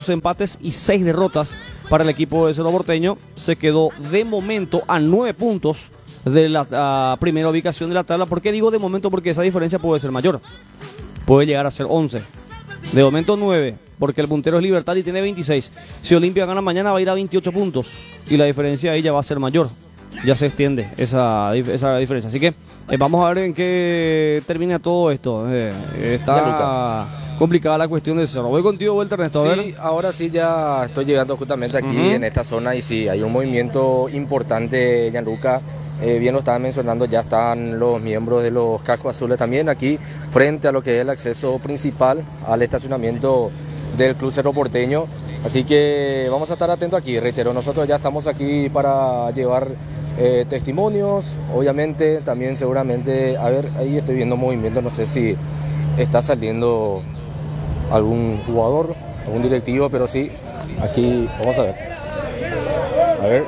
12 empates y 6 derrotas para el equipo de Cerro Porteño. Se quedó de momento a 9 puntos de la primera ubicación de la tabla. ¿Por qué digo de momento? Porque esa diferencia puede ser mayor. Puede llegar a ser 11. De momento 9, porque el puntero es Libertad y tiene 26. Si Olimpia gana mañana va a ir a 28 puntos y la diferencia ahí ya va a ser mayor. Ya se extiende esa diferencia. Así que vamos a ver en qué termina todo esto. Está complicada la cuestión del Cerro. Voy contigo, vuelta, Ernesto. A ver. Sí, ahora sí ya estoy llegando justamente aquí en esta zona y sí, hay un movimiento importante, Gianluca. Bien lo estaban mencionando, ya están los miembros de los cascos azules también aquí frente a lo que es el acceso principal al estacionamiento del Club Cerro Porteño. Así que vamos a estar atentos aquí. Reitero, nosotros ya estamos aquí para llevar testimonios, obviamente, también seguramente, a ver, ahí estoy viendo movimiento, no sé si está saliendo algún jugador, algún directivo, pero sí, aquí vamos a ver. A ver,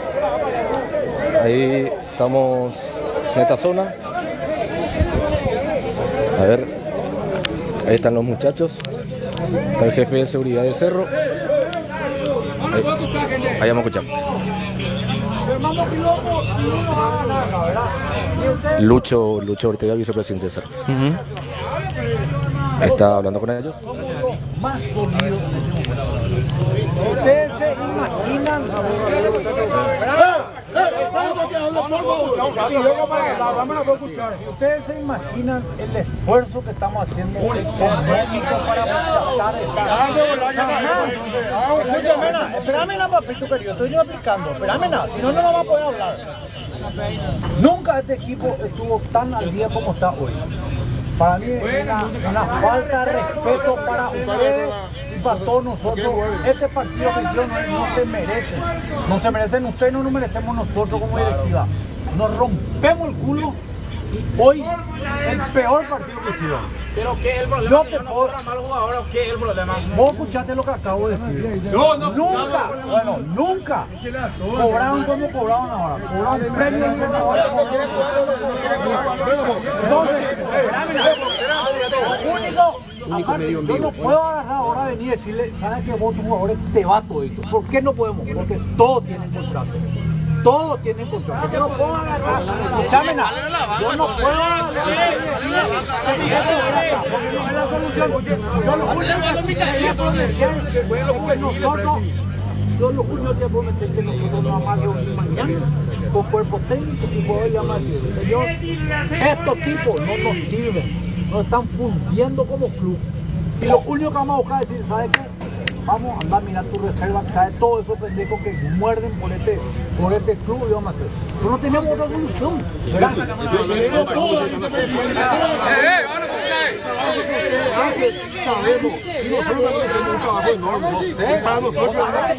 ahí estamos en esta zona. A ver, ahí están los muchachos. Está el jefe de seguridad del Cerro. Ahí vamos a escuchar. Lucho Ortega, vicepresidente del Cerro. Está hablando con ellos. Ustedes se imaginan. Ustedes se imaginan el esfuerzo que estamos haciendo económico para tratar de. Espérame nada, papito querido, estoy yo aplicando. Espérame nada, si no, no vamos a poder hablar. Nunca este equipo estuvo tan al día como está hoy. Para mí es una falta de respeto para ustedes y para todos nosotros. Este partido que hicieron no se merece. No se merecen ustedes, no nos merecemos nosotros como directiva. Nos rompemos el culo y hoy el peor partido que hicieron. ¿Pero qué es el problema? ¿Yo no puedo mal jugador o qué es el problema? Vos escuchaste lo que acabo de decir. Nunca, bueno, nunca cobraron como cobraron ahora. Cobraron premios en Senadores. Entonces, aparte, yo no puedo agarrar ahora a venir y decirle, ¿sabes que vos tus jugadores te va todito? ¿Por qué no podemos? Porque todos tienen contrato. Todos tienen contrato. Yo no puedo agarrar. Escúchame nada. Yo no puedo agarrar. Porque no es la solución. Yo lo único que puedo meter que nosotros no vamos a reunir mañana con cuerpo técnico y puedo llamar y decir, señor, estos tipos no nos sirven. Nos están fundiendo como club. Y lo único que vamos a buscar es decir, ¿sabes qué? Vamos a andar a mirar tu reserva, cae todos esos pendejos que muerden por este club y vamos a hacer. Pero no tenemos otra solución. Sabemos, y nosotros también hacemos un trabajo enorme. Para nosotros,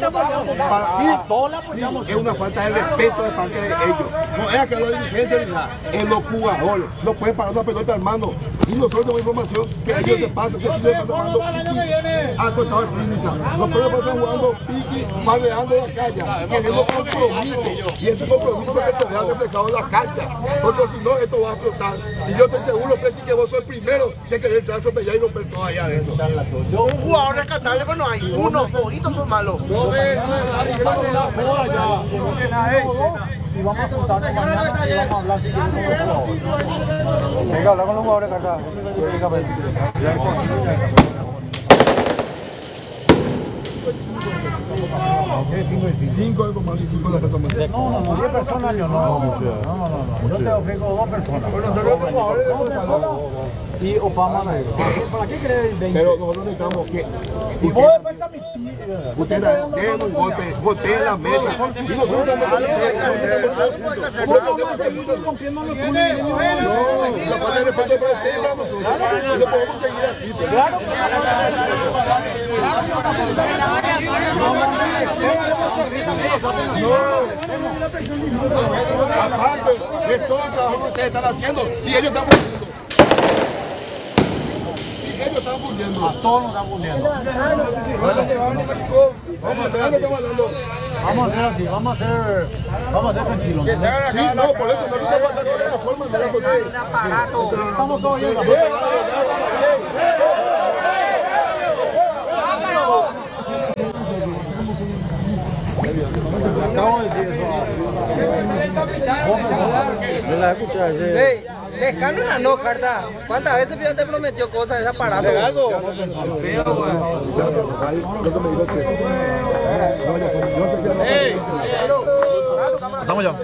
es una falta de respeto de parte de ellos. No es que la dirigencia ni nada, es los jugadores. No pueden parar una pelota, hermano. Y nosotros tenemos información que ellos se pasan, se siguen jugando piqui al costado de clínica. Los pueden pasar jugando piqui, malveando la calle, queriendo compromiso. Y ese compromiso que se vea reflejado en la cancha. Porque si no, esto va a explotar. Y yo estoy seguro, Presi, que vos sos el primero que querés entrar a atropellar y romper todo allá adentro. Un jugador rescatable, pero no hay. Unos poquitos son malos. Y vamos a juntarnos mañana y vamos a hablar. Venga, habla con los jugadores acá. Cinco de tomar y 5 de personas. No, 10 personas yo no. Yo te ofrezco 2 personas. Y Obama, ¿para qué crees 20? Pero nosotros necesitamos que y vos después usted den un golpe, golpeen la mesa. Y nosotros también la falta de respeto para usted y para nosotros. Y no podemos seguir así. Aparte de todo el trabajo que ustedes están haciendo y ellos están muriendo. Ellos están muriendo. A todos nos están muriendo. Vamos a hacer así, vamos a hacer tranquilos. Sí, no, por eso no estamos acá con la mejor manera posible. Estamos todos bien. Me la escuché ayer. Descárgala no, carta. ¿Cuántas veces Pío te prometió cosas de ese aparato? Algo. Estamos ya.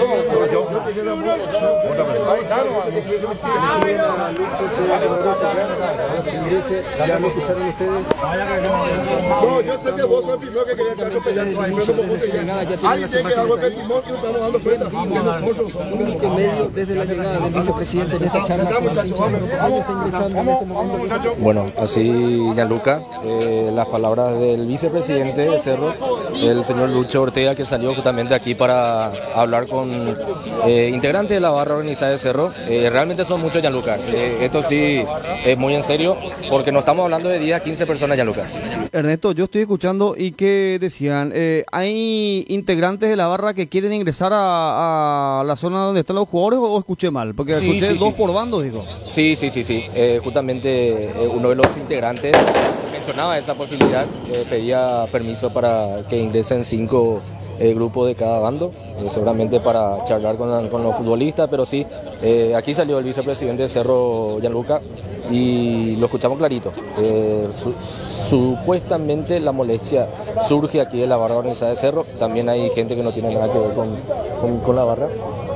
No, yo sé que vos sos el primero que quería estar peleando ahí, pero no conseguías. Alguien tiene que dar golpe de timón y nos estamos dando cuenta que nosotros somos. Que medio desde la llegada del vicepresidente en esta charla con los hinchas está ingresando en este momento. Bueno, así Gianluca, las palabras del vicepresidente de Cerro, el señor Lucho Ortega, que salió justamente aquí para hablar con integrantes de la barra organizada de Cerro. Realmente son muchos, Gianluca. Esto sí es muy en serio, porque no estamos hablando de 10 a 15 personas, Gianluca. Ernesto, yo estoy escuchando y que decían, ¿hay integrantes de la barra que quieren ingresar a la zona donde están los jugadores o escuché mal? Porque Sí, escuché sí, dos sí. por bando, digo. Sí. Justamente uno de los integrantes mencionaba esa posibilidad, pedía permiso para que ingresen 5 grupos de cada bando, seguramente para charlar con los futbolistas, pero sí, aquí salió el vicepresidente de Cerro, Gianluca, y lo escuchamos clarito. Supuestamente la molestia surge aquí de la barra organizada de Cerro, también hay gente que no tiene nada que ver con la barra.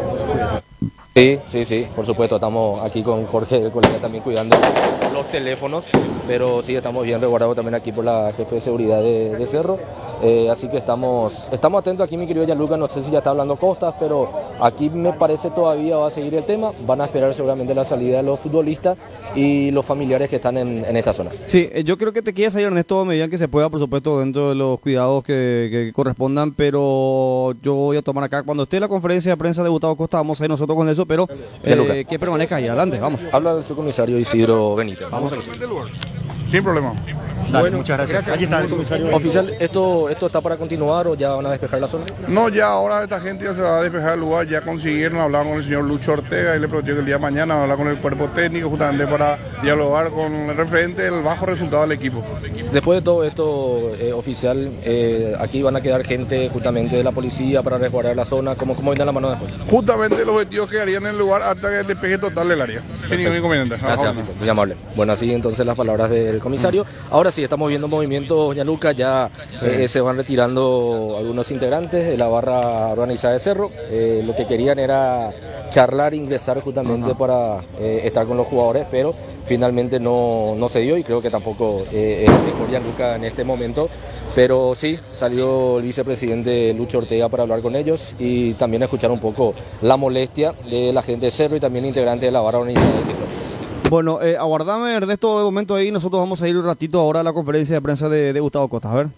Sí, por supuesto, estamos aquí con Jorge, el colega, también cuidando los teléfonos, pero sí, estamos bien resguardados también aquí por la jefe de seguridad de Cerro, así que estamos atentos aquí, mi querido Gianluca, no sé si ya está hablando Costas, pero aquí me parece todavía va a seguir el tema, van a esperar seguramente la salida de los futbolistas y los familiares que están en esta zona. Sí, yo creo que te quieres salir, Ernesto, a medida que se pueda, por supuesto, dentro de los cuidados que correspondan, pero yo voy a tomar acá, cuando esté la conferencia de prensa de Gustavo Costa, vamos a ir nosotros con eso, pero que permanezca ahí, adelante, vamos. Habla del subcomisario Isidro Benítez. Vamos aquí. Sin problema. Bueno, muchas gracias. Aquí está el comisario. Oficial, ¿esto está para continuar o ya van a despejar la zona? No, ya ahora esta gente ya se va a despejar el lugar, ya consiguieron hablar con el señor Lucho Ortega y le prometió que el día de mañana va a hablar con el cuerpo técnico justamente para dialogar con el referente del bajo resultado del equipo. Después de todo esto, oficial, aquí van a quedar gente justamente de la policía para resguardar la zona. ¿Cómo viene la mano después? Justamente los objetivos quedarían en el lugar hasta el despeje total del área, sin ningún inconveniente. Gracias, oficial, muy amable. Bueno, así entonces las palabras del comisario. Ahora sí, estamos viendo movimientos, Gianluca, ya se van retirando algunos integrantes de la barra organizada de Cerro. Lo que querían era charlar, ingresar justamente para estar con los jugadores, pero finalmente no se dio y creo que tampoco es mejor Gianluca en este momento. Pero sí, salió el vicepresidente Lucho Ortega para hablar con ellos y también escuchar un poco la molestia de la gente de Cerro y también integrantes de la barra organizada de Cerro. Bueno, aguardame, Ernesto, de momento ahí, nosotros vamos a ir un ratito ahora a la conferencia de prensa de Gustavo Costa, a ver.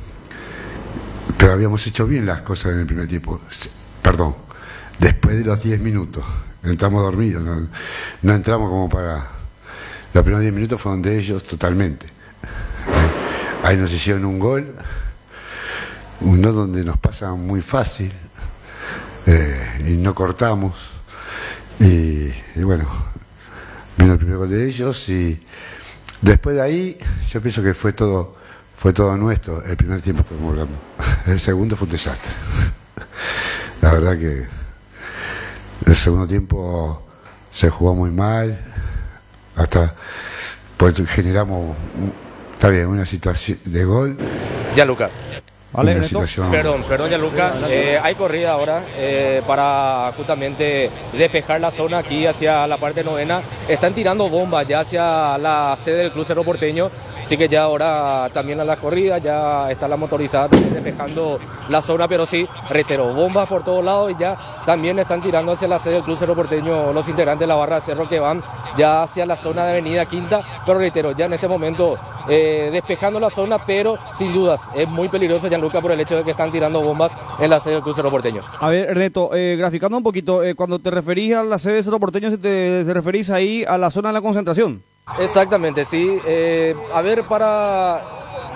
Pero habíamos hecho bien las cosas en el primer tiempo. Perdón, después de los 10 minutos. Entramos dormidos, no entramos como para... Los primeros 10 minutos fueron de ellos totalmente. Ahí nos hicieron un gol, uno donde nos pasa muy fácil, y no cortamos. Y bueno, vino el primer gol de ellos y después de ahí yo pienso que fue todo nuestro. El primer tiempo estamos hablando, el segundo fue un desastre. La verdad que el segundo tiempo se jugó muy mal, hasta pues generamos, está bien, una situación de gol. Gianluca. Vale, Una situación... Perdón, Gianluca. Hay corrida ahora para justamente despejar la zona aquí hacia la parte novena. Están tirando bombas ya hacia la sede del Club Cerro Porteño. Así que ya ahora también a la corrida, ya está la motorizada también despejando la zona, pero sí, reitero, bombas por todos lados y ya también están tirando hacia la sede del Club Cerro Porteño los integrantes de la barra de Cerro que van ya hacia la zona de Avenida Quinta, pero reitero, ya en este momento despejando la zona, pero sin dudas es muy peligroso, Gianluca, por el hecho de que están tirando bombas en la sede del Club Cerro Porteño. A ver, Ernesto, graficando un poquito, cuando te referís a la sede de Cerro Porteño, ¿te referís ahí a la zona de la concentración? Exactamente, sí. A ver, para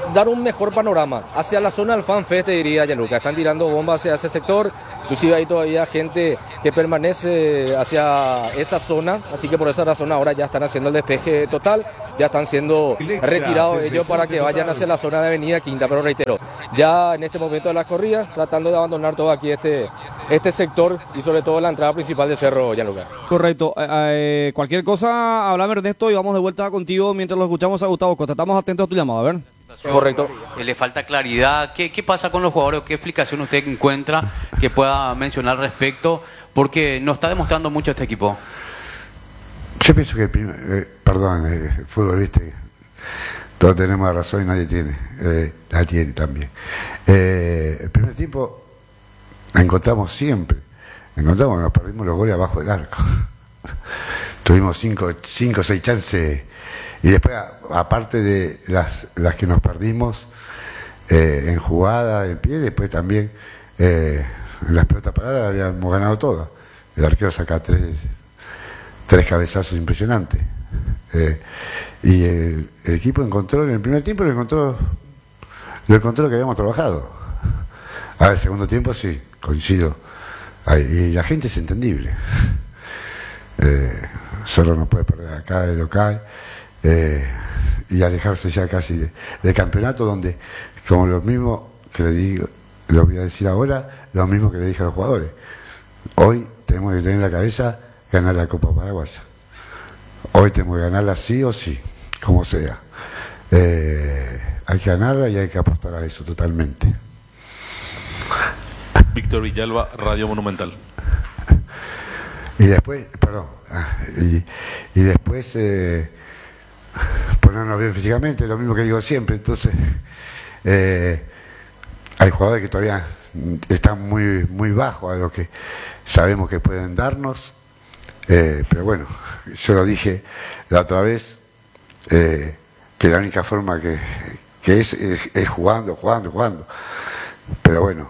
dar un mejor panorama hacia la zona del FanFest, te diría Gianluca. Están tirando bombas hacia ese sector, inclusive hay todavía gente que permanece hacia esa zona, así que por esa razón ahora ya están haciendo el despeje total, ya están siendo retirados ellos para que vayan hacia la zona de Avenida Quinta, pero reitero, ya en este momento de la corrida, tratando de abandonar todo aquí este sector y sobre todo la entrada principal del cerro, Gianluca. Correcto. Cualquier cosa, hablame Ernesto y vamos de vuelta contigo mientras lo escuchamos a Gustavo Costa. Estamos atentos a tu llamado, a ver. Correcto. Le falta claridad. ¿Qué pasa con los jugadores? ¿Qué explicación usted encuentra que pueda mencionar al respecto? Porque no está demostrando mucho este equipo. Yo pienso que el fútbol, viste, todos tenemos razón y nadie tiene. La tiene también. El primer tiempo encontramos siempre. Nos perdimos los goles abajo del arco. Tuvimos 5 o 6 chances. Y después, aparte de las que nos perdimos en jugada, en pie, después también en las pelotas paradas habíamos ganado todas. El arquero saca tres cabezazos impresionantes. Y el equipo encontró, en el primer tiempo lo encontró lo que habíamos trabajado. Ahora, el segundo tiempo sí, coincido. Y la gente es entendible. Solo no puede perder acá de local. Y alejarse ya casi del campeonato, donde, como lo mismo que le digo, lo voy a decir ahora, lo mismo que le dije a los jugadores. Hoy tenemos que tener en la cabeza ganar la Copa Paraguaya. Hoy tenemos que ganarla sí o sí, como sea. Hay que ganarla y hay que apostar a eso totalmente. Víctor Villalba, Radio Monumental. Y después, y después ponernos bien físicamente, lo mismo que digo siempre. Entonces hay jugadores que todavía están muy bajos a lo que sabemos que pueden darnos, pero bueno, yo lo dije la otra vez, que la única forma que es jugando, pero bueno,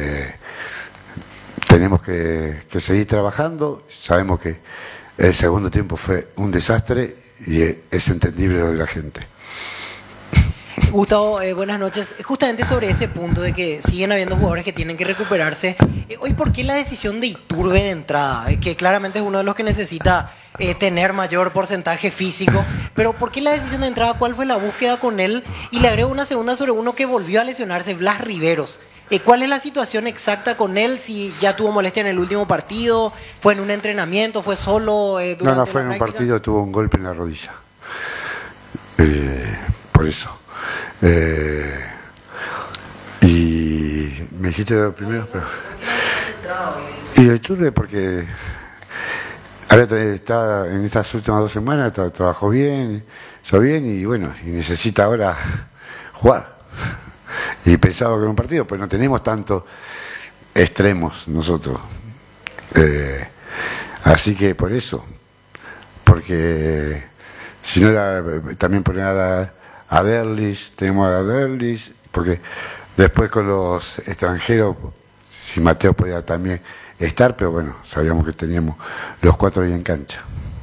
tenemos que seguir trabajando. Sabemos que el segundo tiempo fue un desastre y es entendible lo de la gente. Gustavo, buenas noches. Justamente sobre ese punto de que siguen habiendo jugadores que tienen que recuperarse, hoy, ¿por qué la decisión de Iturbe de entrada? Que claramente es uno de los que necesita tener mayor porcentaje físico, pero ¿por qué la decisión de entrada? ¿Cuál fue la búsqueda con él? Y le agrego una segunda sobre uno que volvió a lesionarse, Blas Riveros. ¿Cuál es la situación exacta con él? Si ya tuvo molestia en el último partido, fue en un entrenamiento, fue solo durante No, fue en un partido, tuvo un golpe en la rodilla. Por eso. Y me dijiste lo primero, pero... Y el Iturbe porque ahora está en estas últimas 2 semanas, trabajó bien, hizo bien y bueno, y necesita ahora jugar. Y pensaba que era un partido, pues no tenemos tantos extremos nosotros. Así que por eso, porque si no era también poner a Derlis, tenemos a Derlis, porque después con los extranjeros, si Mateo podía también estar, pero bueno, sabíamos que teníamos los 4 ahí en cancha.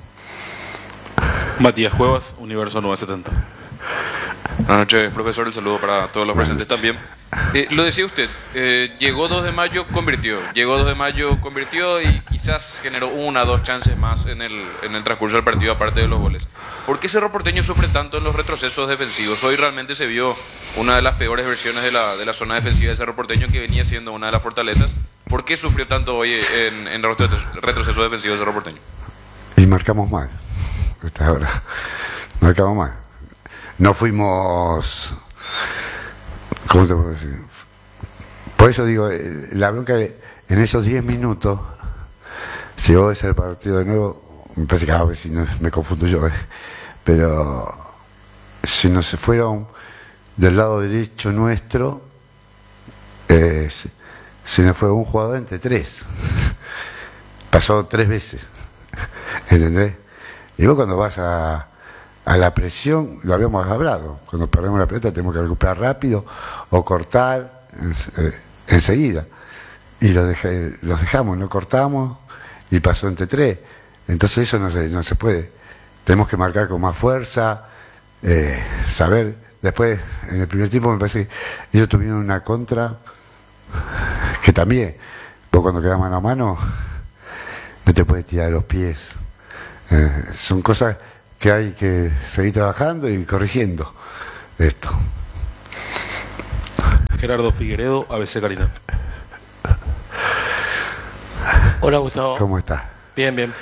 Matías Cuevas, Universo 970. Buenas noches, profesor. El saludo para todos los presentes también. Lo decía usted, llegó 2 de mayo, convirtió. Llegó 2 de mayo, convirtió y quizás generó 1 o 2 chances más en el transcurso del partido, aparte de los goles. ¿Por qué Cerro Porteño sufre tanto en los retrocesos defensivos? Hoy realmente se vio una de las peores versiones de la zona defensiva de Cerro Porteño, que venía siendo una de las fortalezas. ¿Por qué sufrió tanto hoy en retroceso defensivo de Cerro Porteño? Y marcamos mal. Hasta ahora. Marcamos mal. No fuimos... ¿Cómo te puedo decir? Por eso digo, la bronca en esos 10 minutos, si vos ves el partido de nuevo, me parece que a ver si no, me confundo yo, pero si no se fueron del lado derecho nuestro, se nos fue un jugador entre 3. Pasó 3 veces, ¿entendés? Y vos cuando vas a la presión, lo habíamos hablado, cuando perdemos la pelota tenemos que recuperar rápido o cortar enseguida, y los dejamos, no cortamos y pasó entre 3. Entonces eso no se puede, tenemos que marcar con más fuerza, saber después, en el primer tiempo me parece que ellos tuvieron una contra que también, vos cuando quedás mano a mano, no te puedes tirar de los pies. Son cosas que hay que seguir trabajando y corrigiendo esto. Gerardo Figueredo, ABC Carina. Hola Gustavo. ¿Cómo estás? Bien, bien.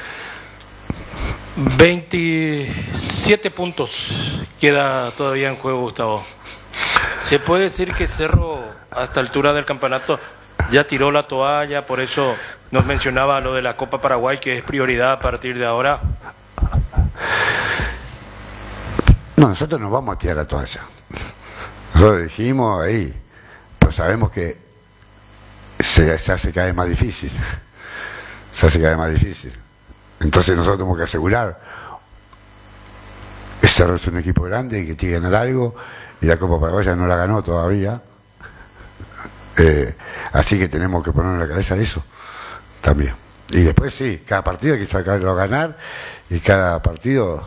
27 puntos queda todavía en juego, Gustavo. ¿Se puede decir que Cerro, a esta altura del campeonato, ya tiró la toalla? Por eso nos mencionaba lo de la Copa Paraguay, que es prioridad a partir de ahora. No, nosotros no vamos a tirar la toalla. Nosotros dijimos ahí, pero sabemos que se hace cada vez más difícil. Se hace cada vez más difícil. Entonces nosotros tenemos que asegurar. Cerro es un equipo grande que tiene que ganar algo y la Copa Paraguaya no la ganó todavía. Así que tenemos que poner en la cabeza eso también. Y después sí, cada partido hay que sacarlo a ganar y cada partido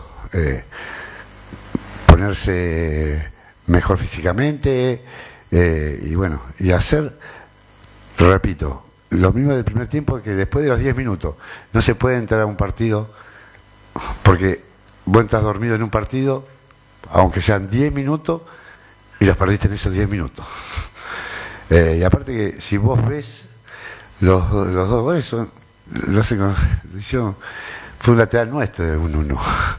ponerse mejor físicamente y bueno, y hacer, repito, lo mismo del primer tiempo, que después de los 10 minutos no se puede entrar a un partido porque vos estás dormido en un partido, aunque sean 10 minutos y los perdiste en esos 10 minutos. Y aparte que si vos ves los dos goles fue un lateral nuestro de 1-1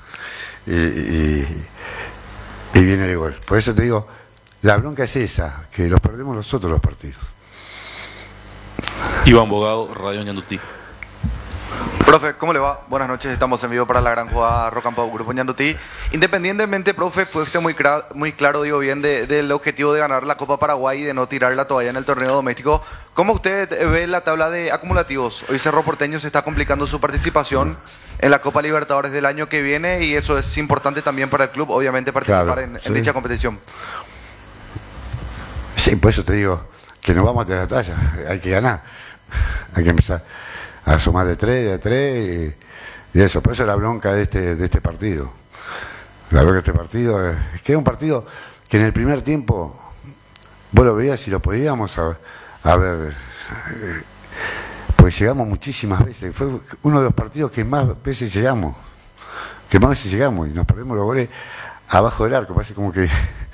y viene el gol. Por eso te digo, la bronca es esa, que los perdemos nosotros los partidos. Iván Bogado, Radio Ñandutí. Profe, ¿cómo le va? Buenas noches, estamos en vivo para la gran jugada Rock and Pop Grupo Ñandutí. Independientemente, profe, fue usted muy claro, digo bien, del objetivo de ganar la Copa Paraguay y de no tirar la toalla en el torneo doméstico. ¿Cómo usted ve la tabla de acumulativos? Hoy Cerro Porteño se está complicando su participación en la Copa Libertadores del año que viene y eso es importante también para el club, obviamente, participar en dicha competición. Sí, por eso te digo que no vamos a tirar la toalla, hay que ganar, hay que empezar a sumar de 3 y eso. Por eso la bronca de este partido. La bronca de este partido es que era un partido que en el primer tiempo vos lo veías y lo podíamos a ver, pues llegamos muchísimas veces. Fue uno de los partidos que más veces llegamos, y nos perdemos los goles abajo del arco. Parece como que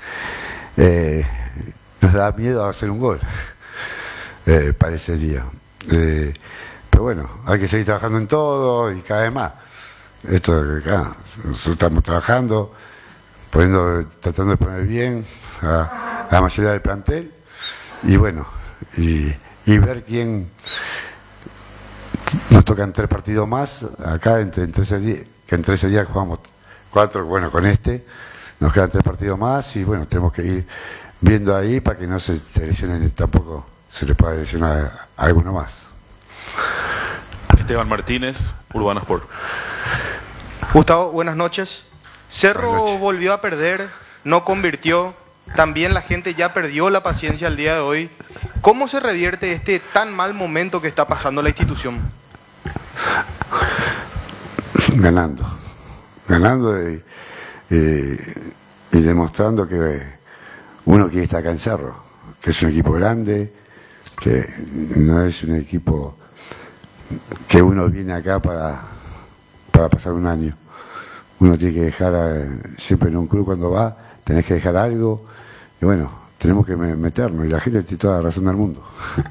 nos da miedo a hacer un gol para ese día. Pero bueno, hay que seguir trabajando en todo y cada vez más. Nosotros estamos trabajando, tratando de poner bien a la mayoría del plantel y bueno, y ver quién nos tocan 3 partidos más acá en 13 días, que en 13 días jugamos 4, bueno, con este nos quedan 3 partidos más y bueno, tenemos que ir viendo ahí para que no se lesionen, tampoco se le pueda lesionar a alguno más. Esteban Martínez, Urbana Sport. Gustavo, buenas noches. Cerro volvió a perder, no convirtió, también la gente ya perdió la paciencia el día de hoy. ¿Cómo se revierte este tan mal momento que está pasando la institución? Ganando y demostrando que uno quiere estar acá en Cerro, que es un equipo grande, que no es un equipo que uno viene acá para pasar un año. Uno tiene que dejar, siempre en un club cuando va, tenés que dejar algo, y bueno, tenemos que meternos, y la gente tiene toda la razón del mundo.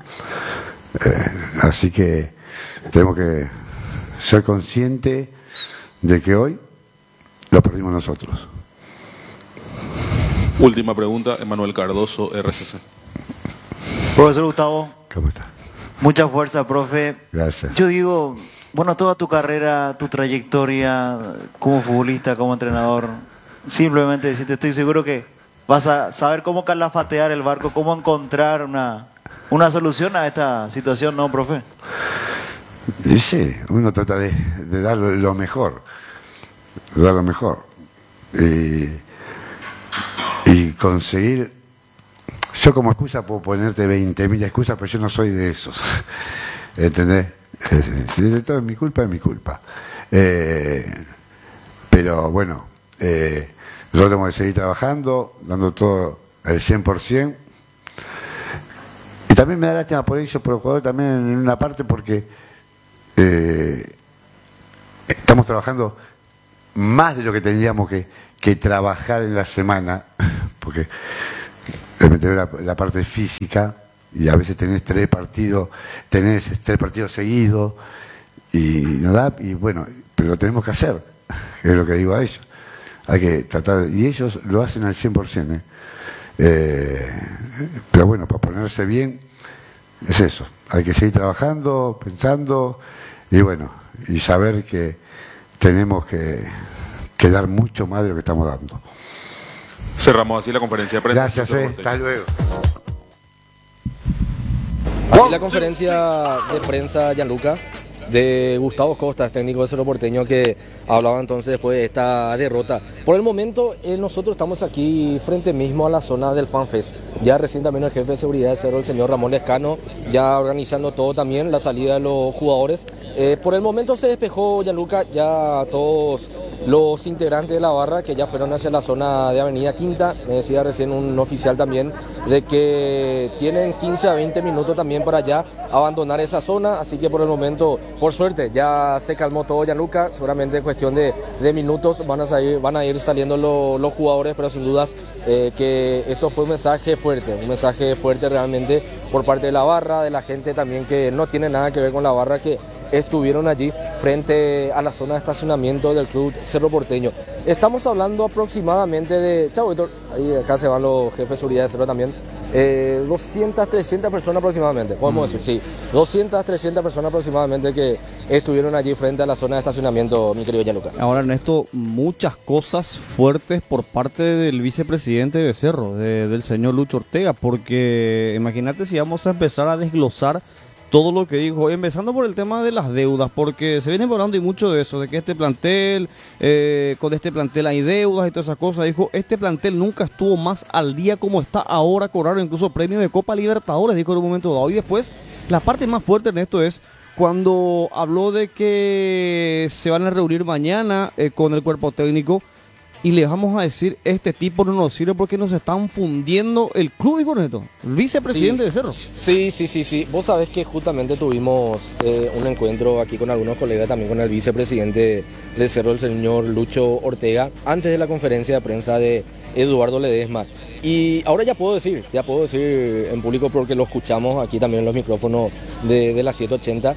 Así que tenemos que ser conscientes de que hoy lo perdimos nosotros. Última pregunta, Emanuel Cardoso, RCC. Profesor Gustavo. ¿Cómo está? Mucha fuerza, profe. Gracias. Yo digo, bueno, toda tu carrera, tu trayectoria como futbolista, como entrenador, simplemente decirte, estoy seguro que vas a saber cómo calafatear el barco, cómo encontrar una solución a esta situación, ¿no, profe? Sí, uno trata de dar lo mejor, y conseguir. Yo como excusa puedo ponerte 20.000 excusas, pero yo no soy de esos. ¿Entendés? Si todo es mi culpa, es mi culpa. Pero bueno, Nosotros tenemos que seguir trabajando, dando todo el 100%. Y también me da lástima por ellos, por el jugador también en una parte, porque estamos trabajando más de lo que tendríamos que trabajar en la semana, porque la parte física, y a veces tenés tres partidos seguidos, y no da, y bueno, pero lo tenemos que hacer, es lo que digo a ellos. Hay que tratar, y ellos lo hacen al 100%. Pero bueno, para ponerse bien, es eso. Hay que seguir trabajando, pensando, y bueno, y saber que tenemos que dar mucho más de lo que estamos dando. Cerramos así la conferencia de prensa. Gracias, hasta luego. Así la conferencia de prensa, Gianluca, de Gustavo Costas, técnico de Cerro Porteño, que hablaba entonces después de esta derrota. Por el momento, nosotros estamos aquí frente mismo a la zona del FanFest. Ya recién también el jefe de seguridad de Cerro, el señor Ramón Lescano, ya organizando todo también, la salida de los jugadores. Por el momento se despejó, Gianluca, ya todos los integrantes de la barra que ya fueron hacia la zona de Avenida Quinta. Me decía recién un oficial también de que tienen 15 a 20 minutos también para ya abandonar esa zona, así que por el momento, por suerte, ya se calmó todo, Gianluca. Seguramente en cuestión de minutos van a ir saliendo los jugadores, pero sin dudas que esto fue un mensaje fuerte realmente por parte de la barra, de la gente también que no tiene nada que ver con la barra, que estuvieron allí frente a la zona de estacionamiento del club Cerro Porteño. Estamos hablando aproximadamente de... Chau, Héctor, ahí acá se van los jefes de seguridad de Cerro también. 200, 300 personas aproximadamente, podemos decir, sí, 200, 300 personas aproximadamente que estuvieron allí frente a la zona de estacionamiento, mi querido Gianluca. Ahora, Ernesto, muchas cosas fuertes por parte del vicepresidente de Cerro, del señor Lucho Ortega, porque imagínate si vamos a empezar a desglosar todo lo que dijo, empezando por el tema de las deudas, porque se viene hablando y mucho de eso, de que este plantel, con este plantel hay deudas y todas esas cosas. Dijo, este plantel nunca estuvo más al día como está ahora, cobraron incluso premios de Copa Libertadores, dijo en un momento dado. Y después, la parte más fuerte en esto es cuando habló de que se van a reunir mañana con el cuerpo técnico, y le vamos a decir, este tipo no nos sirve porque nos están fundiendo el club, dijo Ernesto, el vicepresidente de Cerro. Sí. Vos sabés que justamente tuvimos un encuentro aquí con algunos colegas, también con el vicepresidente de Cerro, el señor Lucho Ortega, antes de la conferencia de prensa de Eduardo Ledesma. Y ahora ya puedo decir en público, porque lo escuchamos aquí también en los micrófonos de la 780,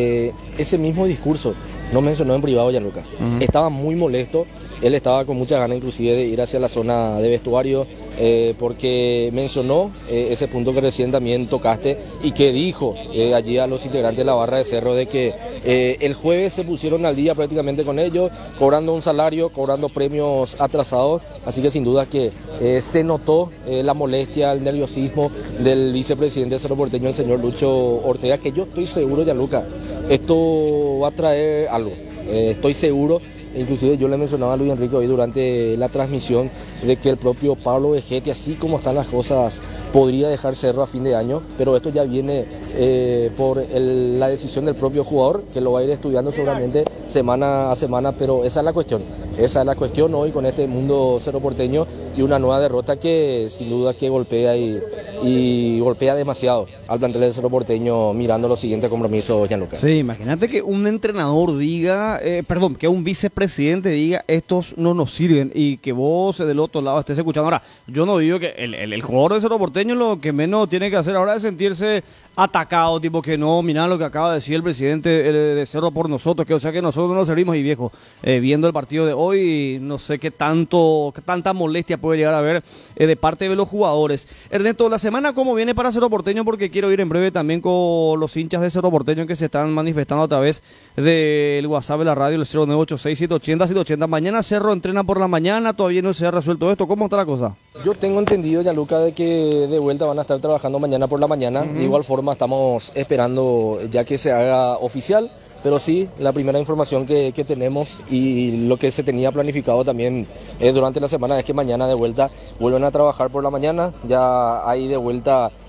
ese mismo discurso no mencionó en privado Gianluca. Estaba muy molesto. Él estaba con muchas ganas inclusive de ir hacia la zona de vestuario, porque mencionó ese punto que recién también tocaste y que dijo allí a los integrantes de la barra de Cerro de que el jueves se pusieron al día prácticamente con ellos, cobrando un salario, cobrando premios atrasados, así que sin duda que se notó la molestia, el nerviosismo del vicepresidente de Cerro Porteño, el señor Lucho Ortega, que yo estoy seguro, Gianluca, esto va a traer algo, estoy seguro. Inclusive yo le mencionaba a Luis Enrique hoy durante la transmisión de que el propio Pablo Vegetti, así como están las cosas, podría dejar Cerro a fin de año, pero esto ya viene por la decisión del propio jugador, que lo va a ir estudiando seguramente semana a semana, pero esa es la cuestión hoy con este mundo Cerro Porteño y una nueva derrota que sin duda que golpea y golpea demasiado al plantel de Cerro Porteño mirando los siguientes compromisos, Gianluca. Sí, imagínate que un entrenador diga, que un vicepresidente diga, estos no nos sirven, y que vos del otro lado estés escuchando. Ahora, yo no digo que el jugador de Cerro Porteño lo que menos tiene que hacer ahora es sentirse atacado, tipo que no, mirá lo que acaba de decir el presidente de Cerro por nosotros, que o sea que nosotros no nos servimos. Y viejo, viendo el partido de hoy, no sé qué tanta molestia puede llegar a haber de parte de los jugadores. Ernesto, la semana cómo viene para Cerro Porteño, porque quiero ir en breve también con los hinchas de Cerro Porteño que se están manifestando a través del WhatsApp de la radio, el 0986-780-780. Mañana Cerro entrena por la mañana, todavía no se ha resuelto esto, ¿cómo está la cosa? Yo tengo entendido, Gianluca, de que de vuelta van a estar trabajando mañana por la mañana. De igual forma estamos esperando ya que se haga oficial, pero sí, la primera información que tenemos y lo que se tenía planificado también durante la semana es que mañana de vuelta vuelven a trabajar por la mañana. Ya hay de vuelta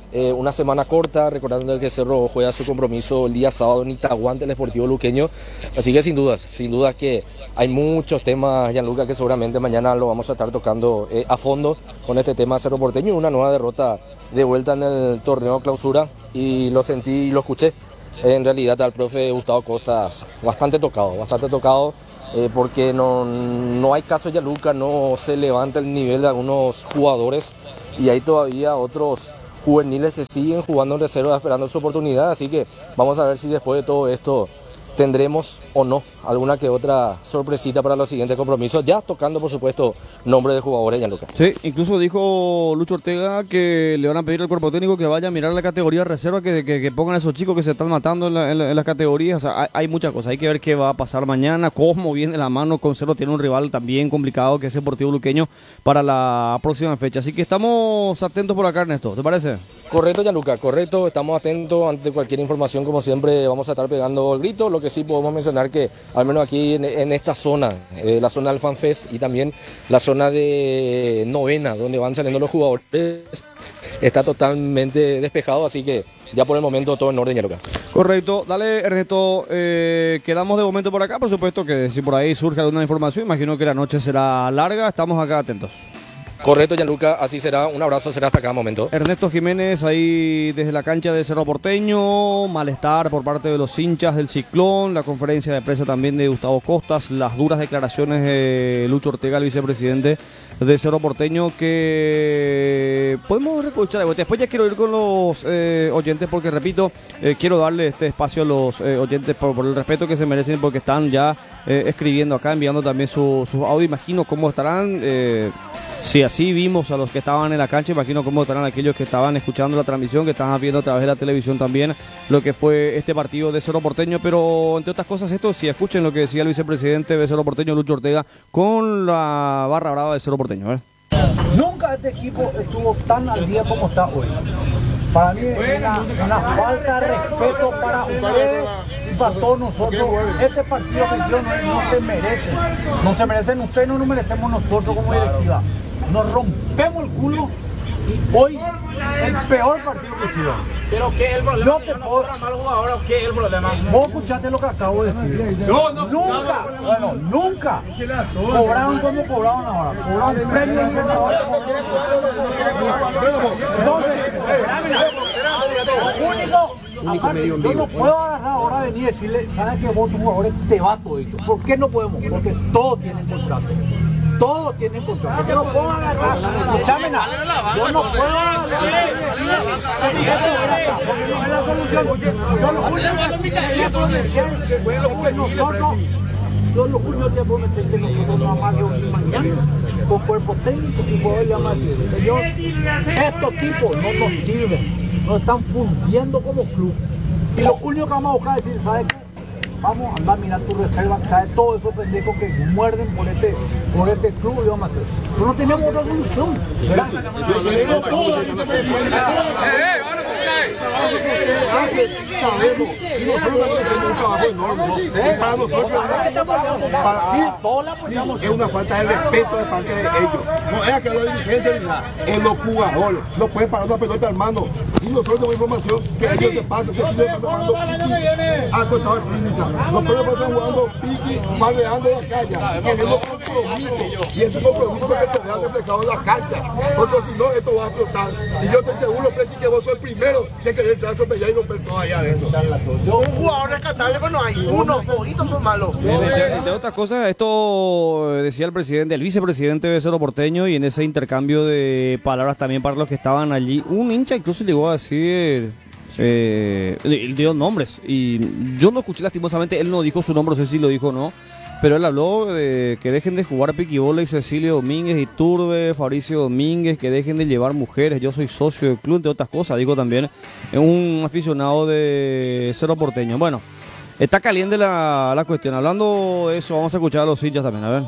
una semana corta, recordando que Cerro juega su compromiso el día sábado en Itagüí ante el Sportivo Luqueño. Así que sin dudas que hay muchos temas, Gianluca, que seguramente mañana lo vamos a estar tocando a fondo con este tema de Cerro Porteño. Una nueva derrota de vuelta en el torneo clausura, y lo sentí y lo escuché en realidad al profe Gustavo Costas bastante tocado. Porque no hay caso, Gianluca, no se levanta el nivel de algunos jugadores y hay todavía otros juveniles que siguen jugando en reserva esperando su oportunidad, así que vamos a ver si después de todo esto tendremos o no alguna que otra sorpresita para los siguientes compromisos, ya tocando por supuesto nombres de jugadores, Gianluca. Sí, incluso dijo Lucho Ortega que le van a pedir al cuerpo técnico que vaya a mirar la categoría de reserva, que pongan a esos chicos que se están matando en las categorías. O sea, hay muchas cosas, hay que ver qué va a pasar mañana, cómo viene la mano. Con Cerro tiene un rival también complicado que es el Deportivo Luqueño para la próxima fecha, así que estamos atentos por acá, Ernesto, ¿te parece? Correcto, Gianluca, correcto, estamos atentos ante cualquier información, como siempre vamos a estar pegando el grito. Lo que sí podemos mencionar que al menos aquí en esta zona, la zona del FanFest y también la zona de novena, donde van saliendo los jugadores, está totalmente despejado, así que ya por el momento todo en orden, Gianluca. Correcto, dale, Ernesto, quedamos de momento por acá, por supuesto que si por ahí surge alguna información, imagino que la noche será larga, estamos acá atentos. Correcto, Gianluca, así será. Un abrazo, será hasta cada momento. Ernesto Jiménez ahí desde la cancha de Cerro Porteño, malestar por parte de los hinchas del Ciclón, la conferencia de prensa también de Gustavo Costas, las duras declaraciones de Lucho Ortega, el vicepresidente de Cerro Porteño, que podemos escuchar. Después ya quiero ir con los oyentes porque, repito, quiero darle este espacio a los oyentes por el respeto que se merecen, porque están ya escribiendo acá, enviando también sus audio. Imagino cómo estarán. Si así vimos a los que estaban en la cancha, imagino cómo estarán aquellos que estaban escuchando la transmisión, que estaban viendo a través de la televisión también lo que fue este partido de Cerro Porteño. Pero entre otras cosas, esto sí, escuchen lo que decía el vicepresidente de Cerro Porteño, Lucho Ortega, con la barra brava de Cerro Porteño. Nunca este equipo estuvo tan al día como está hoy. Para mí es una falta de respeto para ustedes y para todos nosotros. Este partido que hicieron no se merecen. No se merecen ustedes, no nos merecemos nosotros como directiva. Nos rompemos el culo y hoy el peor partido que hicieron. ¿Pero qué es el problema? Yo te puedo... mal jugador o qué es el problema? Vos escuchaste lo que acabo de decir. Nunca cobraron como cobraron ahora. Cobraron premios de senador. Entonces, yo no puedo agarrar ahora venir y decirle, ¿sabes que vos, tus jugadores, te va todito? ¿Por qué no podemos? Porque todos tienen contrato. Todos tienen contrato. Yo no puedo agarrar. Escúchame nada. Yo no puedo agarrar. Porque no es la solución. Yo lo único que puedo meter que nosotros vamos a reunir mañana con cuerpo técnico y poder llamar y decir, señor, estos tipos no nos sirven. Nos están fundiendo como club. Y lo único que vamos a buscar es decir, ¿sabes qué? Vamos a andar a mirar tu reserva, trae todos esos pendejos que muerden por este club y vamos a hacer. Pero no tenemos otra solución. Sabemos, y nosotros también hacemos un trabajo enorme. Para nosotros, es una falta de respeto de parte de ellos. No es que la dirigencia ni nada, es los jugadores. No pueden parar una pelota, hermano. Y nosotros tenemos información que ellos se pasan, se siguen jugando piqui, acostado en clínica. No pueden pasar jugando piqui, barreando la calle. Tenemos compromiso, y ese compromiso que se vea reflejado en la cancha. Porque si no, esto va a explotar. Y yo estoy seguro, Presi, que vos sos el primero que querer entrar a atropellar y romper todo allá adentro. Un jugador rescatable, pero no hay uno, poquitos son malos. Entre otras cosas, esto decía el presidente, el vicepresidente de Cerro Porteño, y en ese intercambio de palabras también para los que estaban allí, un hincha incluso llegó a decir, dio nombres, y yo no escuché lastimosamente, él no dijo su nombre, no sé si lo dijo o no, pero él habló de que dejen de jugar piquibola y Cecilio Domínguez, Iturbe, Fabricio Domínguez, que dejen de llevar mujeres, yo soy socio del club, entre otras cosas, digo también, un aficionado de Cerro Porteño. Bueno, está caliente la cuestión. Hablando de eso, vamos a escuchar a los hinchas también, a ver.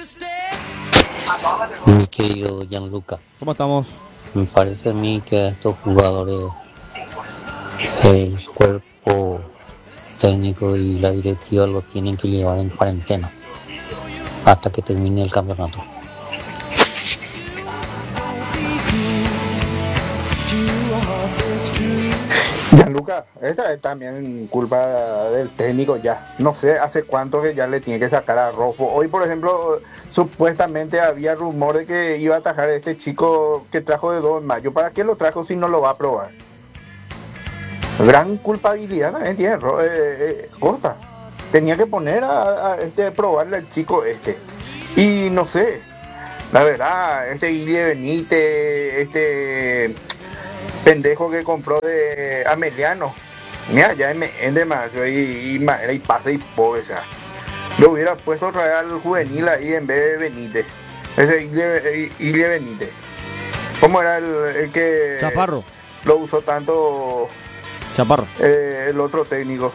Mi querido Gianluca, ¿cómo estamos? Me parece a mí que a estos jugadores, el cuerpo técnico y la directiva los tienen que llevar en cuarentena hasta que termine el campeonato. Gianluca, esta es también culpa del técnico ya. No sé hace cuánto que ya le tiene que sacar a Rofo. Hoy, por ejemplo, supuestamente había rumor de que iba a atajar a este chico que trajo de 2 de mayo. ¿Para qué lo trajo si no lo va a probar? Gran culpabilidad también tiene Costa. Tenía que poner a probarle al chico este. Y no sé, la verdad, Guille Benítez, pendejo que compró de Ameliano, mira, ya es de Mayo y pase y pobre, o sea, lo hubiera puesto otra vez al juvenil ahí en vez de Benítez, ese Guille Benítez. ¿Cómo era el que Chaparro lo usó tanto? Chaparro, el otro técnico.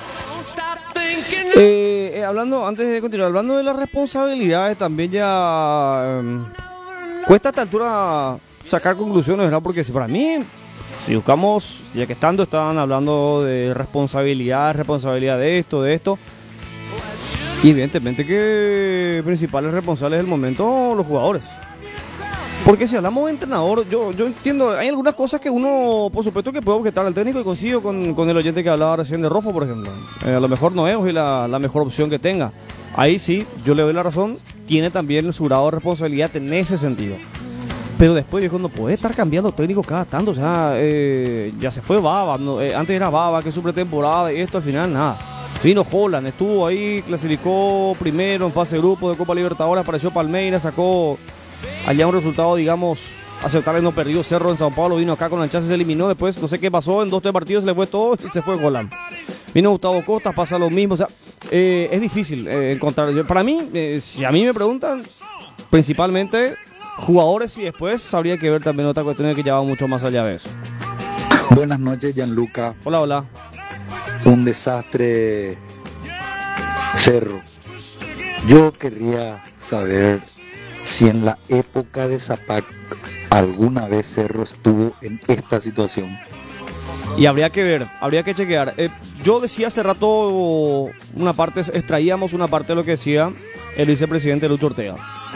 Hablando, antes de continuar, hablando de las responsabilidades, también ya cuesta a esta altura sacar conclusiones, ¿verdad? Porque si para mí, si buscamos, ya que estaban hablando de responsabilidad de esto, y evidentemente que principales responsables del momento los jugadores. Porque si hablamos de entrenador, yo entiendo, hay algunas cosas que uno, por supuesto, que puede objetar al técnico, y coincido con el oyente que hablaba recién de Rofo, por ejemplo. A lo mejor no es hoy la mejor opción que tenga. Ahí sí, yo le doy la razón, tiene también su grado de responsabilidad en ese sentido. Pero después, viejo, no puede estar cambiando técnico cada tanto, o sea, ya se fue Baba, antes era Baba, que su pretemporada, y esto al final, nada. Vino Holland, estuvo ahí, clasificó primero en fase de grupo de Copa Libertadores, apareció Palmeiras, sacó allá un resultado, digamos, aceptable, no perdió. Cerro en Sao Paulo, vino acá con el chance, se eliminó, después no sé qué pasó, en 2-3 partidos se le fue todo y se fue Holland. Vino Gustavo Costa, pasa lo mismo, o sea, es difícil encontrar. Para mí, si a mí me preguntan, principalmente jugadores, y después habría que ver también otra cuestión que lleva mucho más allá de eso. Buenas noches, Gianluca. Hola. Un desastre, Cerro. Yo querría saber si en la época de Zapac alguna vez Cerro estuvo en esta situación. Y habría que ver, habría que chequear. Yo decía hace rato extraíamos una parte de lo que decía el vicepresidente Lucho Ortega.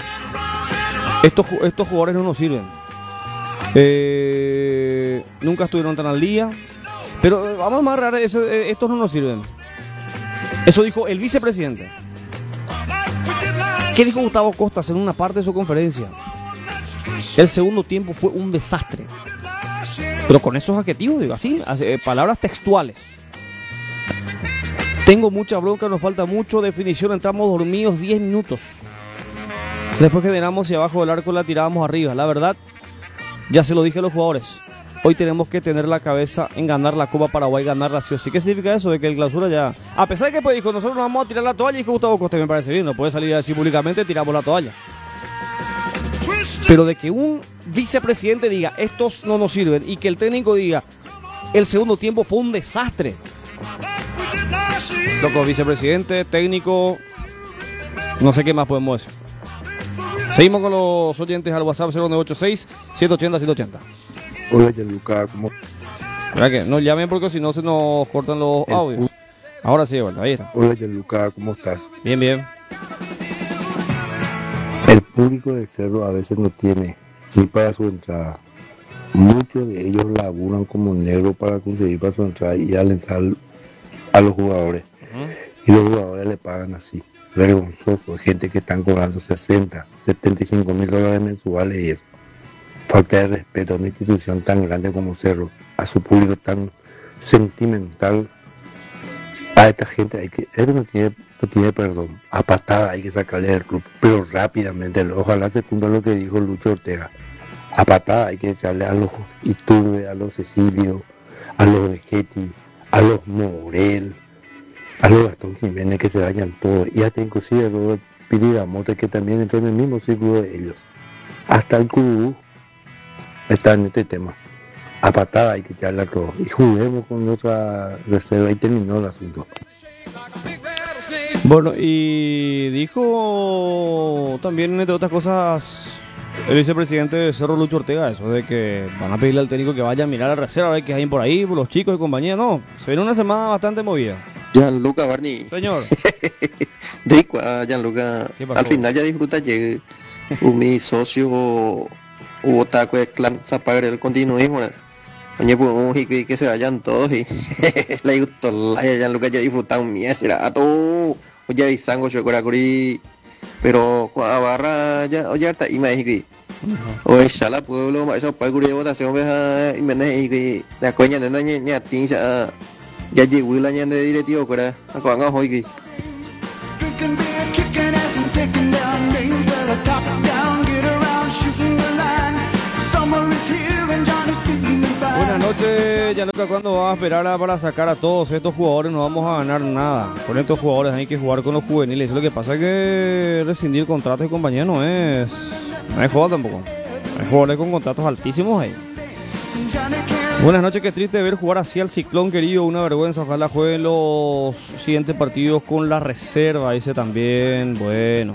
Estos jugadores no nos sirven. Nunca estuvieron tan al día. Pero vamos a amarrar eso, estos no nos sirven. Eso dijo el vicepresidente. ¿Qué dijo Gustavo Costas en una parte de su conferencia? El segundo tiempo fue un desastre. Pero con esos adjetivos, digo así, palabras textuales. Tengo mucha bronca, nos falta mucho definición, entramos dormidos 10 minutos. Después que generamos y abajo del arco la tirábamos arriba. La verdad, ya se lo dije a los jugadores. Hoy tenemos que tener la cabeza en ganar la Copa Paraguay, ganarla sí o sí. ¿Qué significa eso? De que el Clausura ya... A pesar de que pues dijo, nosotros nos vamos a tirar la toalla, y dijo Gustavo Costa, me parece bien, no puede salir a decir públicamente, tiramos la toalla. Pero de que un vicepresidente diga, estos no nos sirven, y que el técnico diga, el segundo tiempo fue un desastre. Loco, vicepresidente, técnico, no sé qué más podemos decir. Seguimos con los oyentes al WhatsApp 0986-780-780. Hola, Gianluca, ¿cómo? ¿Verdad que no llamen porque si no se nos cortan los audios? Ahora sí, bueno, ahí está. Hola, Gianluca, ¿cómo estás? Bien. El público del Cerro a veces no tiene ni para su entrada. Muchos de ellos laburan como negro para conseguir para su entrada y alentar a los jugadores. Y los jugadores le pagan así. Vergonzoso. Gente que están cobrando 60, 75 mil dólares mensuales y eso. Falta de respeto a una institución tan grande como Cerro, a su público tan sentimental. A esta gente él no tiene perdón. A patada hay que sacarle del club, pero rápidamente. Ojalá se cumpla lo que dijo Lucho Ortega. A patada hay que echarle a los Iturbe, a los Cecilio, a los Vegetti, a los Morel, a los Gastón Jiménez, que se vayan todos. Y hasta inclusive a Robert Piridamote, que también entró en el mismo círculo de ellos. Hasta el Curubú está en este tema. A patada hay que echarle a todos. Y juguemos con nuestra reserva y terminó el asunto. Bueno, y dijo también, entre otras cosas, el vicepresidente de Cerro, Lucho Ortega, eso de que van a pedirle al técnico que vaya a mirar la reserva, a ver qué hay por ahí, por los chicos y compañía. No, se viene una semana bastante movida. Gianluca Barney. Señor. Gianluca, al final ya disfruta llegue mi socio o taco de clan Zapagre el continuismo. Oye, pues que se vayan todos y le gustó la Gianluca ya disfrutan mía, será a todo. Oye, bisango yo coracuri, pero cuando barra ya oye harta y me dije oye, shala pueblo, eso para curi votación veja y me dije la coña de ña tinsa ya llegó la ña de directivo cora, acuanga hoy. Buenas noches, Gianluca. ¿Cuándo vas a esperar para sacar a todos estos jugadores? No vamos a ganar nada. Con estos jugadores hay que jugar con los juveniles. Lo que pasa es que rescindir contratos y compañía no es joda tampoco. Hay jugadores con contratos altísimos ahí. Buenas noches, qué triste ver jugar así al Ciclón, querido. Una vergüenza. Ojalá jueguen los siguientes partidos con la reserva. Dice también. Bueno.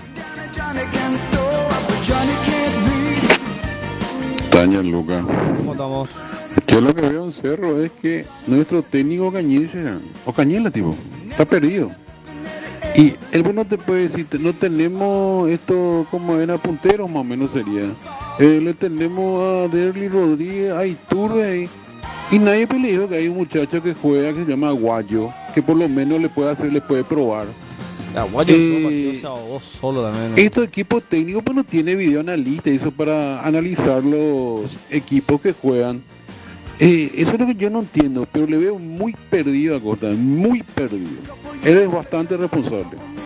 Taña Luca. ¿Cómo estamos? Yo lo que veo en Cerro es que nuestro técnico Cañela, tipo, está perdido. Y él no te puede decir, no tenemos esto como era punteros, más o menos sería. Le tenemos a Derly Rodríguez, a Iturbe, y nadie le dijo que hay un muchacho que juega que se llama Aguayo, que por lo menos le puede probar. Aguayo solo también, ¿no? Estos equipos técnicos pues no tiene videoanalista, eso para analizar los equipos que juegan. Eso es lo que yo no entiendo, pero le veo muy perdido a Costa, muy perdido. Él es bastante responsable.